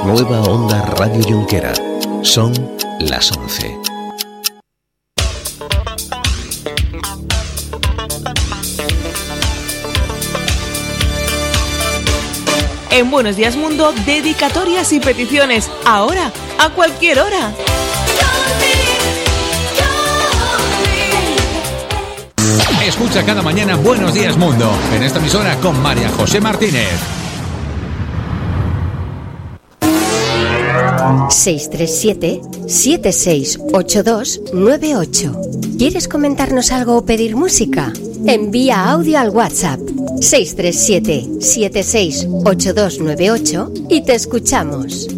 Nueva Onda Radio Junquera. Son las 11. En Buenos Días Mundo, dedicatorias y peticiones. Ahora, a cualquier hora. Escucha cada mañana Buenos Días Mundo, en esta emisora con María José Martínez. 637-768298. ¿Quieres comentarnos algo o pedir música? Envía audio al WhatsApp 637-768298 y te escuchamos.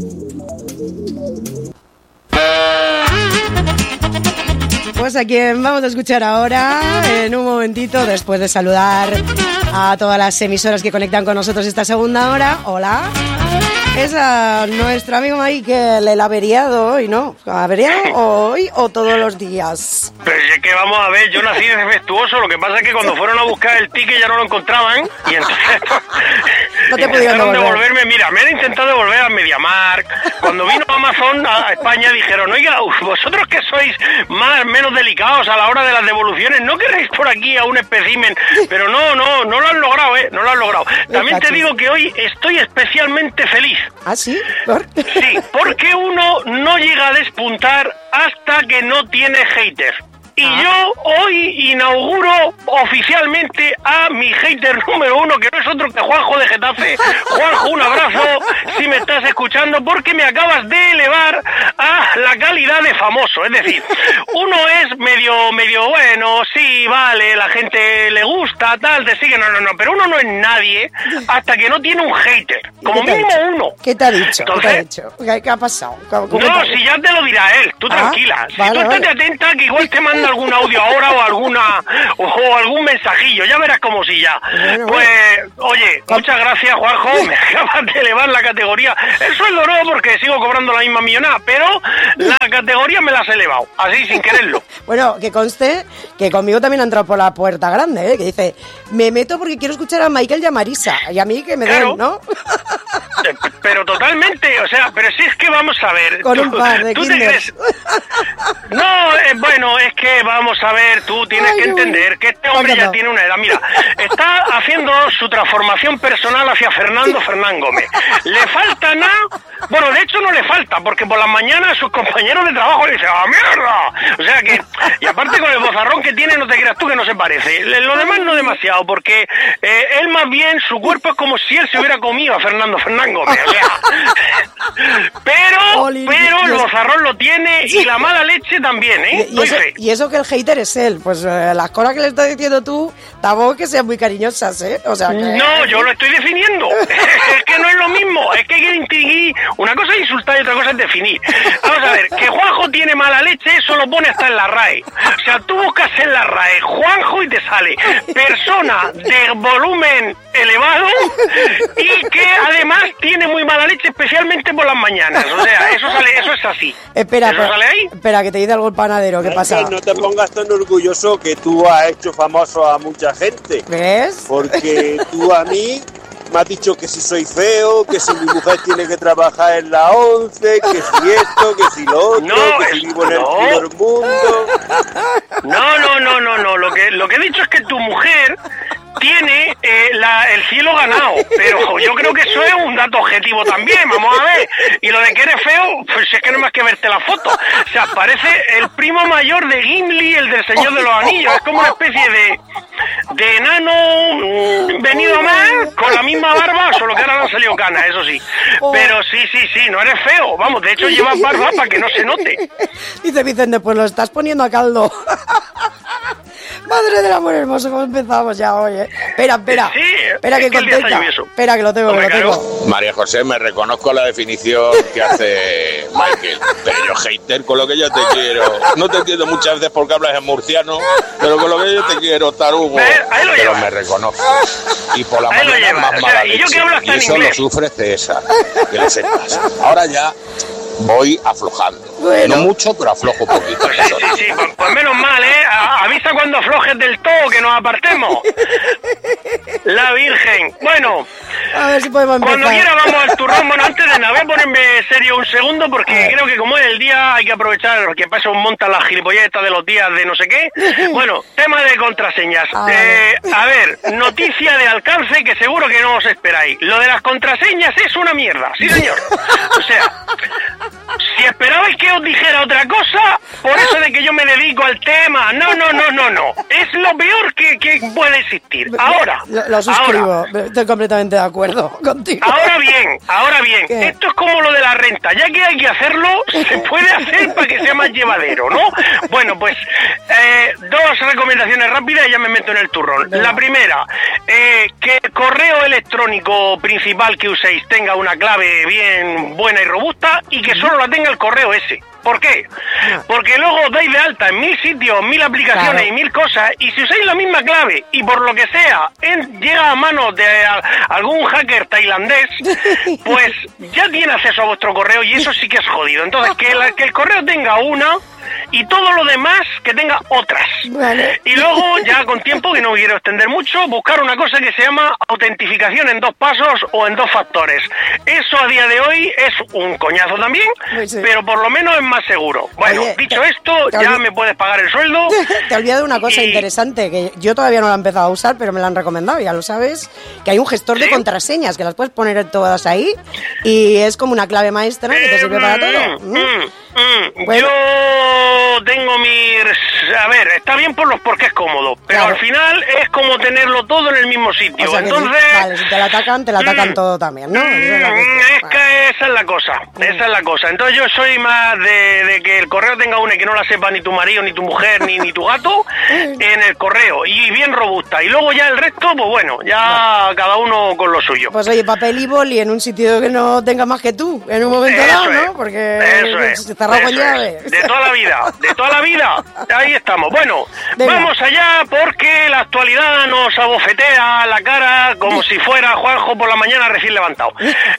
Pues a quien vamos a escuchar ahora, en un momentito, después de saludar a todas las emisoras que conectan con nosotros esta segunda hora. Hola. Es a nuestro amigo Michael, el averiado hoy, ¿no? ¿Averiado hoy o todos los días? Pero es que vamos a ver, yo nací defectuoso, lo que pasa es que cuando fueron a buscar el ticket ya no lo encontraban y entonces no te pudieron devolverme. Mira, me han intentado devolver a MediaMarkt. Cuando vino Amazon a España dijeron, oiga, vosotros que sois menos delicados a la hora de las devoluciones, ¿no queréis por aquí a un espécimen? Pero no lo han logrado, no lo han logrado. También te digo que hoy estoy especialmente feliz. ¿Ah, sí? Sí, porque uno no llega a despuntar hasta que no tiene haters. Y yo hoy inauguro oficialmente a mi hater número 1, que no es otro que Juanjo de Getafe. Juanjo, un abrazo si me estás escuchando, porque me acabas de elevar a la calidad de famoso. Es decir, uno es medio bueno, sí, vale, la gente le gusta, tal, te sigue, no, pero uno no es nadie hasta que no tiene un hater. Como mínimo uno. ¿Qué te ha dicho? Entonces, ¿Qué ha pasado? No, si ya te lo dirá él, tú tranquila. Si tú estate atenta, que igual te manda algún audio ahora o algún mensajillo, ya verás como si ya. Pues, oye, muchas gracias, Juanjo, me acabas de elevar la categoría. El sueldo no, porque sigo cobrando la misma millonada, pero la categoría me la has elevado, así sin quererlo. Bueno, que conste que conmigo también ha entrado por la puerta grande, que dice, me meto porque quiero escuchar a Michael y a Marisa, y a mí que me den, ¿no? Pero totalmente, o sea, pero si es que vamos a ver. Con un par de ¿tú te crees? No, bueno, es que vamos a ver, tú tienes que entender que este hombre ya tiene una edad. Mira, está haciendo su transformación personal hacia Fernando Fernán Gómez. Le falta nada, bueno, de hecho no le falta, porque por las mañanas sus compañeros de trabajo le dicen, ¡ah, mierda! O sea que, y aparte con el bozarrón que tiene, no te creas tú que no se parece. Lo demás no demasiado, porque él más bien, su cuerpo es como si él se hubiera comido a Fernando Fernán Gómez. O sea, pero el bozarrón lo tiene y la mala leche también, ¿eh? Y eso que el hater es él, pues las cosas que le estás diciendo tú, tampoco que sean muy cariñosas, ¿eh? O sea que... No, yo lo estoy definiendo. Es que no es lo mismo, es que hay que distinguir. Una cosa es insultar y otra cosa es definir. Vamos a ver, que Juanjo tiene mala leche, eso lo pone hasta en la RAE. O sea, tú buscas en la RAE Juanjo y te sale persona de volumen elevado y que además tiene muy mala leche, especialmente por las mañanas. O sea, eso es así. Espera, ¿sale ahí? Espera, que te dice algo el panadero. ¿Qué pasa? No te pongas tan orgulloso, que tú has hecho famoso a mucha gente. ¿Ves? Porque tú a mí me has dicho que si soy feo, que si mi mujer tiene que trabajar en la 11, que si esto, que si lo otro, que si vivo en el primer mundo. No. Lo que he dicho es que tu mujer tiene el cielo ganado, pero yo creo que eso es un dato objetivo también, vamos a ver. Y lo de que eres feo, pues es que no hay más que verte la foto. O sea, parece el primo mayor de Gimli, el del Señor de los Anillos. Es como una especie de enano venido a más, con la misma barba, solo que ahora no ha salido cana, eso sí. Pero sí, no eres feo. Vamos, de hecho llevas barba para que no se note. Dice Vicente, pues lo estás poniendo a caldo. Madre del amor hermoso, ¿cómo empezamos ya hoy? Espera, sí, espera que contesta. Espera que lo tengo. María José, me reconozco la definición que hace Michael, pero yo hater, con lo que yo te quiero. No te entiendo muchas veces porque hablas en murciano, pero con lo que yo te quiero, tarugo. Pero me reconozco. Y por la mañana más mala leche. Y eso lo sufre César, que lo sepas. Ahora ya voy aflojando. Bueno. No mucho, pero aflojo un poquito. Sí, pues menos mal, ¿eh? Avisa cuando aflojes del todo, que nos apartemos. La Virgen. Bueno, a ver si podemos empezar. Cuando quiera vamos al turrón. Bueno, antes de nada, voy a ponerme serio un segundo, porque creo que como es el día hay que aprovechar que para eso montan las gilipolletas de los días de no sé qué. Bueno, tema de contraseñas. A ver, noticia de alcance que seguro que no os esperáis. Lo de las contraseñas es una mierda, sí señor. O sea, si esperabais que os dijera otra cosa, por eso de que yo me dedico al tema, no. Es lo peor que puede existir. Ahora. Lo suscribo, estoy completamente de acuerdo contigo. Ahora bien, ¿qué? Esto es como lo de la renta, ya que hay que hacerlo, se puede hacer para que sea más llevadero, ¿no? Bueno, pues dos recomendaciones rápidas y ya me meto en el turrón. La primera, que el correo electrónico principal que uséis tenga una clave bien buena y robusta y que solo la tenga el correo ese. ¿Por qué? Porque luego os dais de alta en 1000 sitios, 1000 aplicaciones y 1000 cosas, y si usáis la misma clave y por lo que sea llega a manos de algún hacker tailandés, pues ya tiene acceso a vuestro correo y eso sí que es jodido. Entonces, que el correo tenga una y todo lo demás que tenga otras. Vale. Y luego, ya con tiempo, que no quiero extender mucho, buscar una cosa que se llama autentificación en 2 pasos o en 2 factores. Eso a día de hoy es un coñazo también, pero por lo menos es más seguro. Bueno, oye, dicho esto, ya me puedes pagar el sueldo. Te he olvidado una cosa interesante, que yo todavía no la he empezado a usar, pero me la han recomendado, ya lo sabes, que hay un gestor de contraseñas, que las puedes poner todas ahí, y es como una clave maestra que te sirve para todo. Bueno. Yo tengo a ver, está bien porque es cómodo, pero al final es como tenerlo todo en el mismo sitio. O sea, entonces, vale, si te la atacan todo también, ¿no? Que esa es la cosa. Entonces yo soy más de que el correo tenga una y que no la sepa ni tu marido, ni tu mujer, ni tu gato en el correo, y bien robusta. Y luego ya el resto, pues bueno, ya cada uno con lo suyo. Pues oye, papel y boli en un sitio que no tenga más que tú, en un momento dado, ¿no? Porque se cerró con llave. De toda la vida, ahí estamos. Bueno, vamos allá porque la actualidad nos abofetea la cara como si fuera Juanjo por la mañana recién levantado.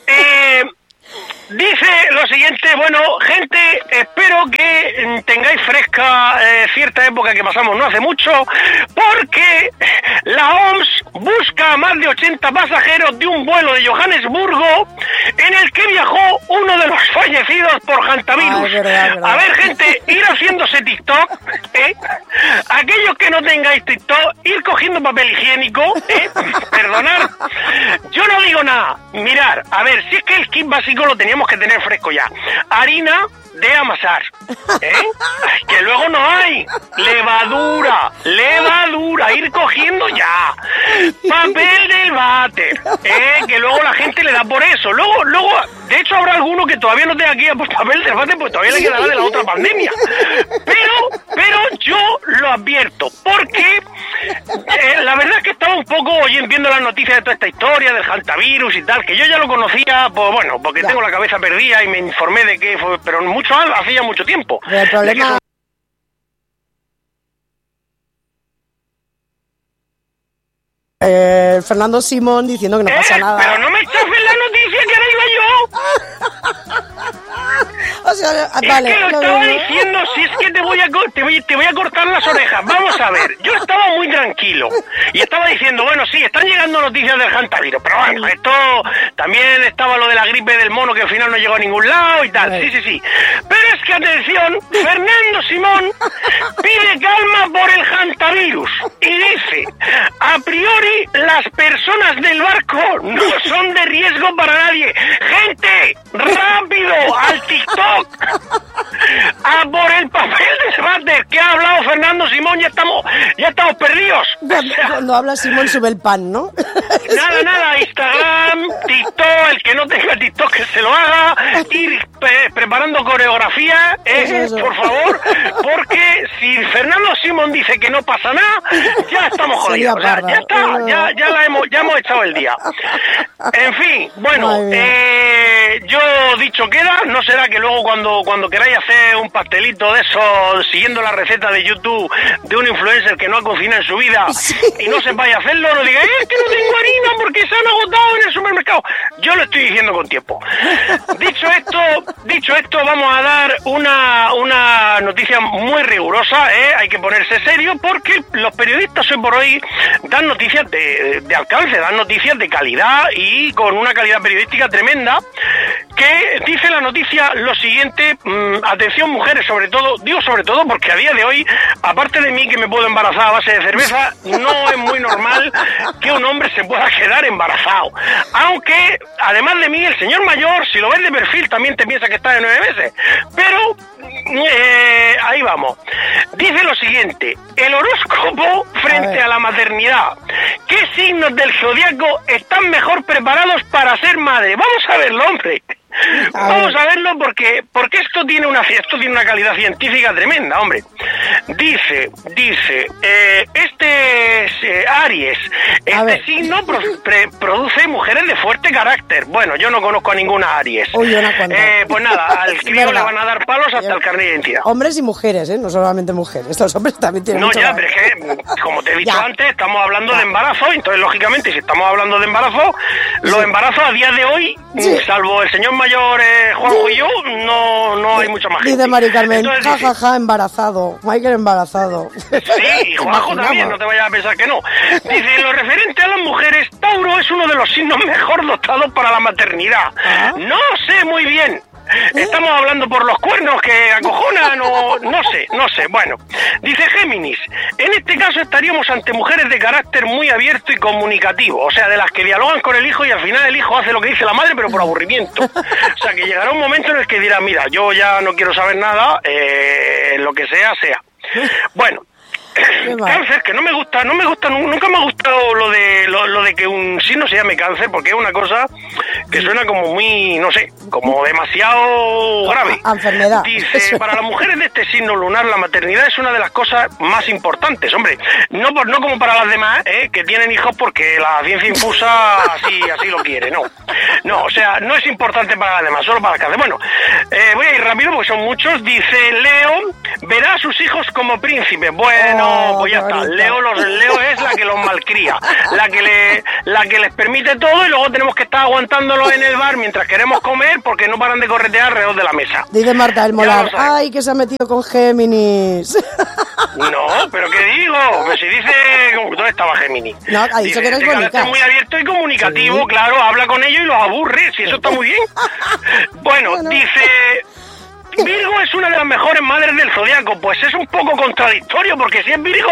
Dice lo siguiente, bueno, gente, espero que tengáis fresca cierta época que pasamos no hace mucho, porque la OMS busca a más de 80 pasajeros de un vuelo de Johannesburgo en el que viajó uno de los fallecidos por hantavirus. A ver, gente, ir haciéndose TikTok, aquellos que no tengáis TikTok, ir cogiendo papel higiénico, perdonad, yo no digo nada, mirar, a ver, si es que el kit básico lo teníamos que tener fresco ya. Harina de amasar, que luego no hay. Levadura, ir cogiendo ya. Papel del váter, que luego la gente le da por eso. Luego, de hecho habrá alguno que todavía no tenga aquí pues, papel del váter, pues todavía le quedará de la otra pandemia. Pero yo lo advierto, porque la verdad es que estaba un poco viendo las noticias de toda esta historia del hantavirus y tal, que yo ya lo conocía, pues bueno, porque tengo la cabeza perdida y me informé de que fue, pero hacía mucho tiempo. Pero el problema... Fernando Simón diciendo que no pasa nada. Pero no me chafes la noticia, que ahora iba yo. O sea, vale, es que lo estaba diciendo, si es que te voy a cortar las orejas. Vamos a ver, yo estaba muy tranquilo y estaba diciendo, bueno, sí, están llegando noticias del hantavirus, pero bueno, esto también estaba lo de la gripe del mono que al final no llegó a ningún lado y tal, sí. Pero es que, atención, Fernando Simón pide calma por el hantavirus y dice, a priori las personas del barco no son de riesgo para nadie. Gente, rápido, al TikTok, a por el papel de váter que ha hablado Fernando Simón, ya estamos perdidos. Cuando habla Simón sube el pan, ¿no? Nada, Instagram, TikTok, el que no tenga TikTok que se lo haga, ir preparando coreografía, por favor, porque si Fernando Simón dice que no pasa nada, ya estamos jodidos, o sea, ya hemos echado el día. En fin, bueno, yo dicho queda, ¿no será que luego cuando queráis hacer un pastelito de esos, siguiendo la receta de YouTube de un influencer que no ha cocinado en su vida y no sepáis hacerlo, no digáis, es que no tengo harina porque se han agotado en el supermercado? Yo lo estoy diciendo con tiempo. Dicho esto, vamos a dar una noticia muy rigurosa, hay que ponerse serio, porque los periodistas hoy por hoy dan noticias de alcance, dan noticias de calidad y con una calidad periodística tremenda, que dice la noticia lo siguiente, atención mujeres, sobre todo porque a día de hoy, aparte de mí que me puedo embarazar a base de cerveza, no es muy normal que un hombre se pueda quedar embarazado, aunque además de mí el señor mayor, si lo ves de perfil, también te piensa que está de 9 meses, pero ahí vamos. Dice lo siguiente: el horóscopo frente a la maternidad. ¿Qué signos del zodiaco están mejor preparados para ser madre? Vamos a verlo, hombre. Vamos a verlo porque esto tiene una calidad científica tremenda, hombre. Dice Aries, este signo produce mujeres de fuerte carácter. Bueno, yo no conozco a ninguna Aries. Uy, pues nada, al crío le van a dar palos hasta el carnet de identidad. Hombres y mujeres, no solamente mujeres. Estos hombres también tienen mucho pero es que, como te he dicho antes, estamos hablando de embarazo, entonces lógicamente si estamos hablando de embarazo, los embarazos a día de hoy, salvo el señor mayor Juanjo y yo, no hay mucha más gente. Dice Mari Carmen, jajaja, embarazado, Michael embarazado. Sí, y Juanjo también, no te vayas a pensar que no. Dice, lo referente a las mujeres, Tauro es uno de los signos mejor dotados para la maternidad. No sé muy bien. Estamos hablando por los cuernos que acojonan o no sé. Bueno, dice Géminis, en este caso estaríamos ante mujeres de carácter muy abierto y comunicativo, o sea, de las que dialogan con el hijo y al final el hijo hace lo que dice la madre, pero por aburrimiento. O sea, que llegará un momento en el que dirá, mira, yo ya no quiero saber nada, lo que sea. Bueno. Cáncer, que no me gusta, nunca me ha gustado lo de que un signo se llame cáncer, porque es una cosa que suena como muy, no sé, como demasiado grave. Enfermedad. Dice, para las mujeres de este signo lunar, la maternidad es una de las cosas más importantes, hombre, no como para las demás, que tienen hijos porque la ciencia infusa así lo quiere, no, o sea, no es importante para las demás, solo para las cáncer. Bueno, voy a ir rápido porque son muchos. Dice Leo, verá a sus hijos como príncipes. Bueno, pues ya está. Leo es la que los malcría, la que les permite todo y luego tenemos que estar aguantándolos en el bar mientras queremos comer porque no paran de corretear alrededor de la mesa. Dice Marta del Molar, ay, que se ha metido con Géminis. No, pero ¿qué digo? Pues si dice, ¿dónde estaba Géminis? No, ha dicho que eres bonita. Es muy abierto y comunicativo, sí. Claro, habla con ellos y los aburre, si eso está muy bien. Bueno, dice... Virgo es una de las mejores madres del zodiaco. Pues es un poco contradictorio, porque si es Virgo,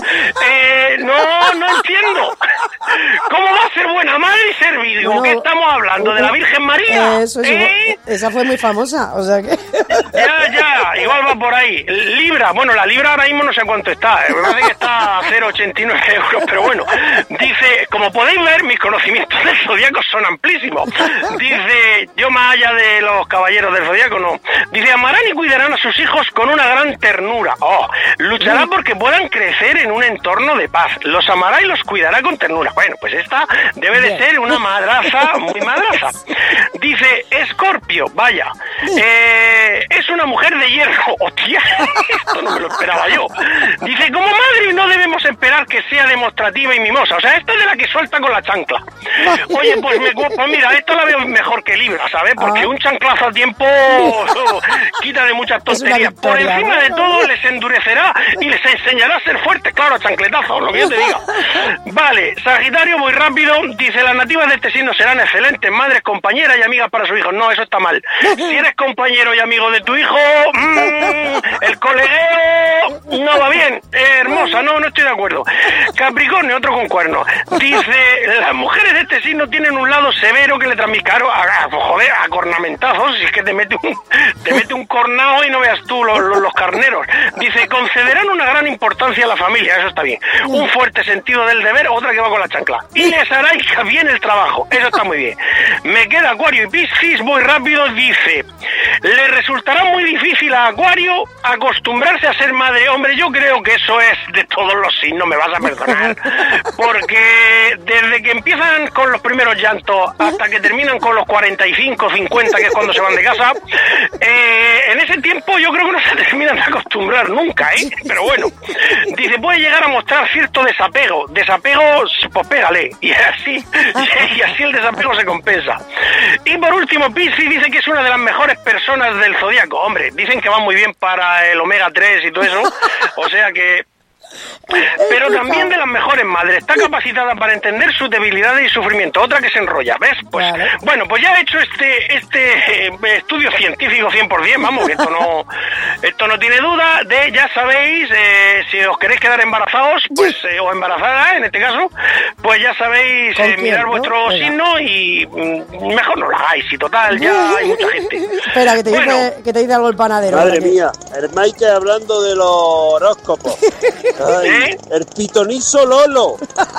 no entiendo. ¿Cómo va a ser buena madre y ser Virgo? Bueno, ¿qué estamos hablando? ¿De la Virgen María? Eso es esa fue muy famosa, o sea que... Ya, igual va por ahí. Libra, bueno, la Libra ahora mismo no sé cuánto está. Me parece que está a 0,89 euros, pero bueno. Dice, como podéis ver, mis conocimientos del zodiaco son amplísimos. Dice, yo más allá de los caballeros del zodiaco, no. Dice, amarán y cuidarán a sus hijos con una gran ternura. Luchará porque puedan crecer en un entorno de paz. Los amará y los cuidará con ternura. Bueno, pues esta debe de ser una madraza, muy madraza. Dice, Escorpio, vaya, es una mujer de hierro. Hostia, esto no me lo esperaba yo. Dice, como madre no debemos esperar que sea demostrativa y mimosa. O sea, esta es de la que suelta con la chancla. Oye, pues mira, esto la veo mejor que Libra, ¿sabes? Porque un chanclazo a tiempo quita de muchas tonterías. Por encima de todo les endurecerá y les enseñará a ser fuertes, claro, a chancletazos, lo que yo te diga. Vale, Sagitario, muy rápido. Dice, las nativas de este signo serán excelentes madres, compañeras y amigas para sus hijos. No, eso está mal. Si eres compañero y amigo de tu hijo, el colegueo no va bien. Horrorosa, no estoy de acuerdo. Capricornio, otro con cuernos. Dice, las mujeres de este signo tienen un lado severo que le transmite, claro, a cornamentazos, si es que te mete un cornado y no veas tú los carneros. Dice, concederán una gran importancia a la familia, eso está bien. Un fuerte sentido del deber, otra que va con la chancla. Y les hará bien el trabajo, eso está muy bien. Me queda Acuario y Piscis, muy rápido, dice, le resultará muy difícil a Acuario acostumbrarse a ser madre. Hombre, yo creo que eso es de todos los signos, me vas a perdonar, porque desde que empiezan con los primeros llantos hasta que terminan con los 45, 50, que es cuando se van de casa, en ese tiempo yo creo que no se terminan de acostumbrar nunca, pero bueno, dice, puede llegar a mostrar cierto desapego, pues pégale, y así el desapego se compensa. Y por último, Piscis dice que es una de las mejores personas del zodiaco. Hombre, dicen que va muy bien para el omega 3 y todo eso, o sea que... Pero también de las mejores madres. Está capacitada para entender sus debilidades y sufrimiento. Otra que se enrolla, ¿ves? Pues vale. Bueno, pues ya he hecho este estudio científico 100%, vamos, que esto no tiene duda de, ya sabéis, si os queréis quedar embarazados, pues o embarazadas en este caso, pues ya sabéis mirar vuestro signo y mejor no lo hagáis, y total, ya hay mucha gente. Espera, que te dice algo el panadero. Madre mía, el Mike hablando de los horóscopos. Ay, el pitonizo Lolo.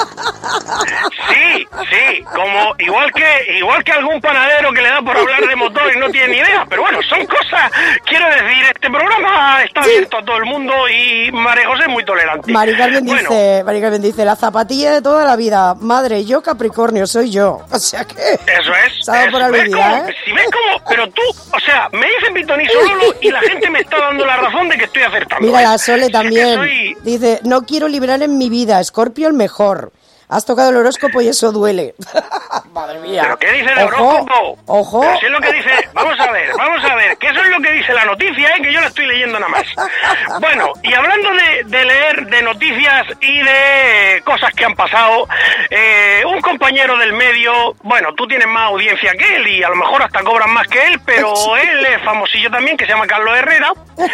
Sí, como igual que algún panadero que le da por hablar de motor y no tiene ni idea, pero bueno, son cosas, quiero decir, este programa está abierto a todo el mundo y María José es muy tolerante. Mari Carmen dice, la zapatilla de toda la vida, madre, yo Capricornio, soy yo, o sea que... Eso es. Por aludida, Si ves cómo, pero tú, o sea, me dicen pitonizo Lolo y la gente me está dando la razón de que estoy acertando. Mira, la Sole también dice, no quiero liberar en mi vida, Escorpio el mejor. Has tocado el horóscopo y eso duele. Madre mía. ¿Pero qué dice el horóscopo? Ojo. Pero si es lo que dice... Vamos a ver, que eso es lo que dice la noticia, que yo la estoy leyendo nada más. Bueno, y hablando de leer de noticias y de cosas que han pasado, un compañero del medio, bueno, tú tienes más audiencia que él y a lo mejor hasta cobran más que él, pero él es famosillo también, que se llama Carlos Herrera.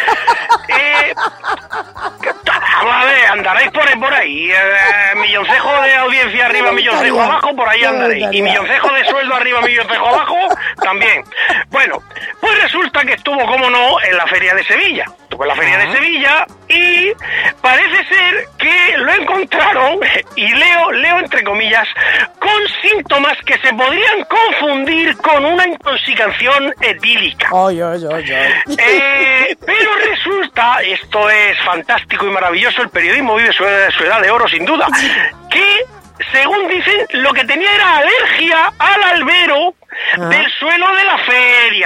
A ver, andaréis por ahí. Milloncejo de audiencia arriba, milloncejo abajo, por ahí andaréis. Y milloncejo de sueldo arriba, milloncejo abajo, también. Bueno, pues resulta que estuvo, como no, en la Feria de Sevilla. Estuvo en la Feria de Sevilla y parece ser que lo encontraron, y leo entre comillas, con síntomas que se podrían confundir con una intoxicación etílica. Pero resulta, esto es fantástico y maravilloso, el periodismo vive su edad de oro sin duda, que según dicen, lo que tenía era alergia al albero del suelo de la feria.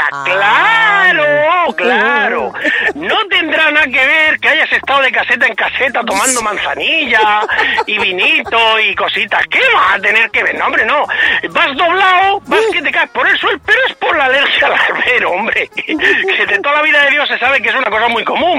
Claro. No tendrá nada que ver que hayas estado de caseta en caseta tomando manzanilla y vinito y cositas. ¿Qué vas a tener que ver? No, hombre, no. Vas doblado, vas que te caes por el suelo, pero es por la alergia al albero, hombre. Que de toda la vida de Dios se sabe que es una cosa muy común.